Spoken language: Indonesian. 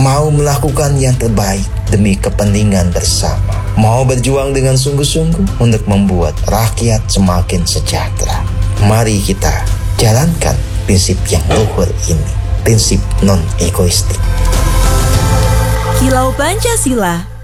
mau melakukan yang terbaik demi kepentingan bersama, mau berjuang dengan sungguh-sungguh untuk membuat rakyat semakin sejahtera. Mari kita jalankan prinsip yang luhur ini, prinsip non-egoistik. Kilau Pancasila